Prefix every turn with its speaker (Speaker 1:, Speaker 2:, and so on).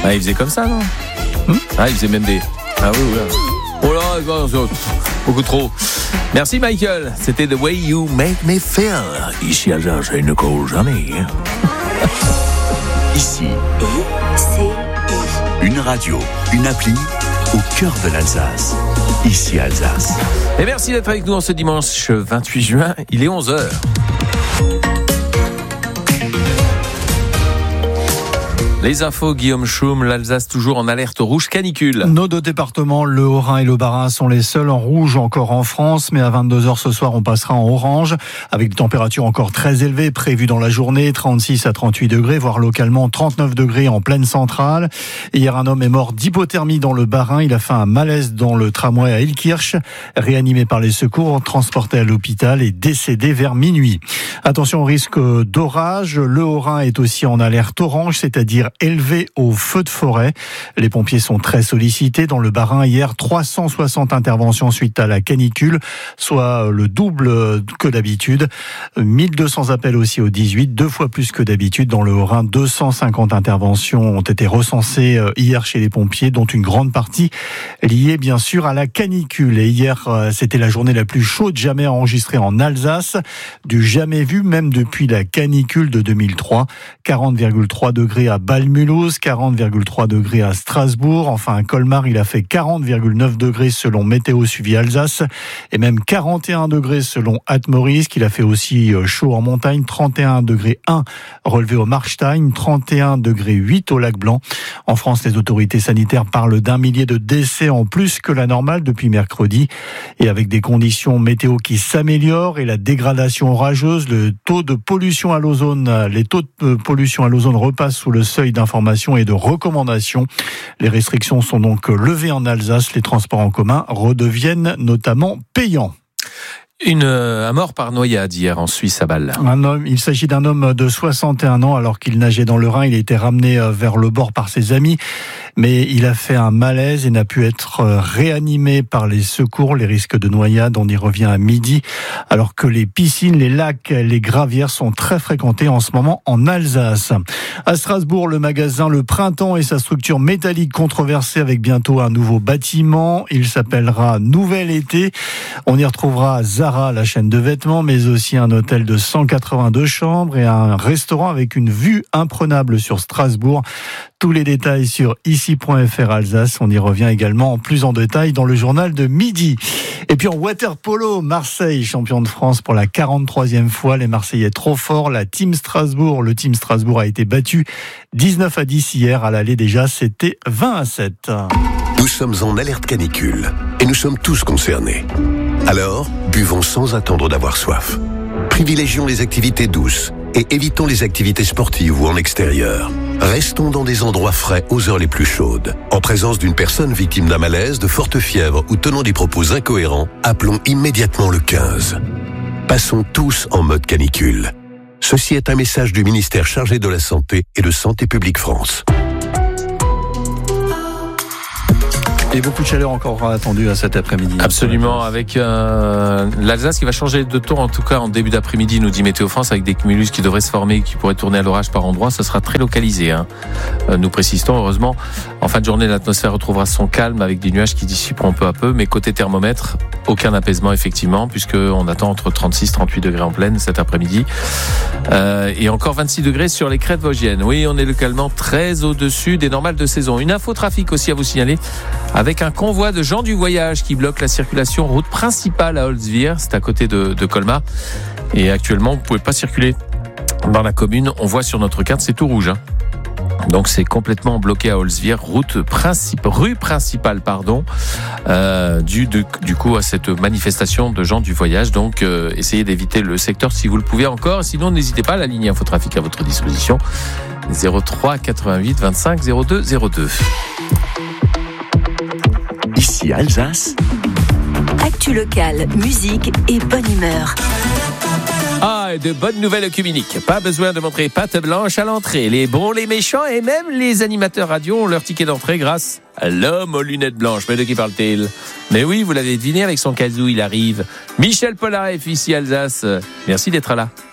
Speaker 1: Ah, il faisait comme ça, non? Ah, il faisait même des... Ah oui, oui. Oh là, beaucoup trop. Merci Michael, c'était The Way You Make Me Feel. Ici Alsace, c'est une cause jamais.
Speaker 2: Ici, une radio, une appli au cœur de l'Alsace. Ici Alsace.
Speaker 1: Et merci d'être avec nous en ce dimanche 28 juin, il est 11h. Les infos, Guillaume Schum, l'Alsace toujours en alerte rouge canicule.
Speaker 3: Nos deux départements, le Haut-Rhin et le Bas-Rhin, sont les seuls en rouge encore en France, mais à 22h ce soir, on passera en orange, avec des températures encore très élevées prévues dans la journée, 36 à 38 degrés, voire localement 39 degrés en plaine centrale. Hier, un homme est mort d'hypothermie dans le Bas-Rhin. Il a fait un malaise dans le tramway à Illkirch, réanimé par les secours, transporté à l'hôpital et décédé vers minuit. Attention au risque d'orage. Le Haut-Rhin est aussi en alerte orange, c'est-à-dire élevé au feu de forêt. Les pompiers sont très sollicités. Dans le Bas-Rhin, hier, 360 interventions suite à la canicule, soit le double que d'habitude. 1200 appels aussi au 18, 2 fois plus que d'habitude. Dans le Haut-Rhin, 250 interventions ont été recensées hier chez les pompiers, dont une grande partie liée bien sûr à la canicule. Et hier, c'était la journée la plus chaude jamais enregistrée en Alsace, du jamais vu, même depuis la canicule de 2003. 40,3 degrés à Bâle-Mulhouse, 40,3 degrés à Strasbourg. Enfin, à Colmar, il a fait 40,9 degrés selon Météo Suivi Alsace et même 41 degrés selon Atmoris, qu'il a fait aussi chaud en montagne, 31 degrés 1 relevé au Markstein, 31 degrés 8 au Lac Blanc. En France, les autorités sanitaires parlent d'1 millier de décès en plus que la normale depuis mercredi, et avec des conditions météo qui s'améliorent et la dégradation orageuse, les taux de pollution à l'ozone repassent sous le seuil d'information et de recommandation. Les restrictions sont donc levées en Alsace. Les transports en commun redeviennent notamment payants.
Speaker 1: Un mort par noyade hier en Suisse à Bâle.
Speaker 3: Il s'agit d'un homme de 61 ans alors qu'il nageait dans le Rhin. Il a été ramené vers le bord par ses amis, mais il a fait un malaise et n'a pu être réanimé par les secours. Les risques de noyade, on y revient à midi, alors que les piscines, les lacs, les gravières sont très fréquentés en ce moment en Alsace. À Strasbourg, le magasin Le Printemps et sa structure métallique controversée avec bientôt un nouveau bâtiment. Il s'appellera Nouvel Été. On y retrouvera Zara, la chaîne de vêtements, mais aussi un hôtel de 182 chambres et un restaurant avec une vue imprenable sur Strasbourg. Tous les détails sur ici.fr Alsace. On y revient également plus en détail dans le journal de midi. Et puis en water-polo, Marseille, champion de France pour la 43e fois. Les Marseillais trop forts. Le Team Strasbourg a été battu 19-10 hier. À l'aller déjà, c'était 20-7.
Speaker 4: Nous sommes en alerte canicule et nous sommes tous concernés. Alors, buvons sans attendre d'avoir soif. Privilégions les activités douces et évitons les activités sportives ou en extérieur. Restons dans des endroits frais aux heures les plus chaudes. En présence d'une personne victime d'un malaise, de forte fièvre ou tenant des propos incohérents, appelons immédiatement le 15. Passons tous en mode canicule. Ceci est un message du ministère chargé de la Santé et de Santé publique France.
Speaker 3: Et beaucoup de chaleur encore attendue à cet après-midi.
Speaker 1: Absolument, avec l'Alsace qui va changer de ton, en tout cas en début d'après-midi, nous dit Météo France, avec des cumulus qui devraient se former, qui pourraient tourner à l'orage par endroits. Ce sera très localisé. Nous précisons, heureusement, en fin de journée, l'atmosphère retrouvera son calme avec des nuages qui dissiperont peu à peu. Mais côté thermomètre, aucun apaisement effectivement, puisqu'on attend entre 36 et 38 degrés en pleine cet après-midi. Et encore 26 degrés sur les crêtes vosgiennes. Oui, on est localement très au-dessus des normales de saison. Une info trafic aussi à vous signaler, avec un convoi de gens du voyage qui bloque la circulation route principale à Holzwihr, c'est à côté de Colmar. Et actuellement, vous ne pouvez pas circuler dans la commune. On voit sur notre carte, c'est tout rouge. Donc c'est complètement bloqué à Holzwihr, rue principale, du coup à cette manifestation de gens du voyage. Donc essayez d'éviter le secteur si vous le pouvez encore. Sinon, n'hésitez pas, la ligne infotrafic à votre disposition. 03 88 25 02 02.
Speaker 2: Ici Alsace.
Speaker 5: Actu locale, musique et bonne humeur.
Speaker 1: Ah, de bonnes nouvelles œcuméniques. Pas besoin de montrer patte blanche à l'entrée. Les bons, les méchants et même les animateurs radio ont leur ticket d'entrée grâce à l'homme aux lunettes blanches. Mais de qui parle-t-il ? Mais oui, vous l'avez deviné, avec son casou, il arrive. Michel Polnareff, ici Alsace. Merci d'être là.